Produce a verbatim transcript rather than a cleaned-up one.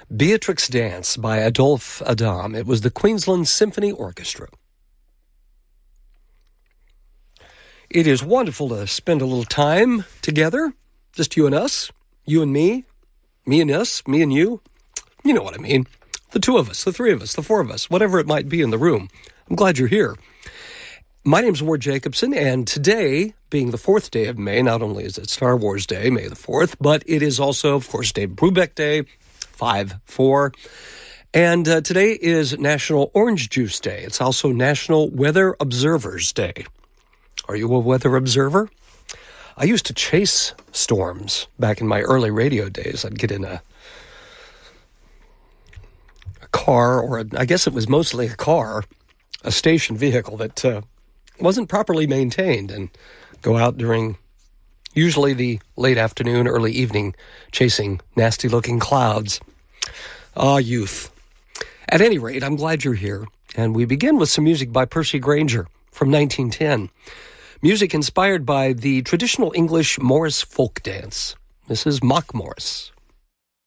Beatrix Dance by Adolphe Adam. It was the Queensland Symphony Orchestra. It is wonderful to spend a little time together, just you and us, you and me, me and us, me and you. You know what I mean. The two of us, the three of us, the four of us, whatever it might be in the room. I'm glad you're here. My name's Ward Jacobson, and today, being the fourth day of May, not only is it Star Wars Day, May the fourth, but it is also, of course, Dave Brubeck Day, five four. And uh, today is National Orange Juice Day. It's also National Weather Observers Day. Are you a weather observer? I used to chase storms back in my early radio days. I'd get in a, a car, or a, I guess it was mostly a car, a station vehicle that uh, wasn't properly maintained, and go out during usually the late afternoon, early evening, chasing nasty-looking clouds. Ah, youth. At any rate, I'm glad you're here, and we begin with some music by Percy Grainger from nineteen ten. Music inspired by the traditional English Morris folk dance. This is Mock Morris.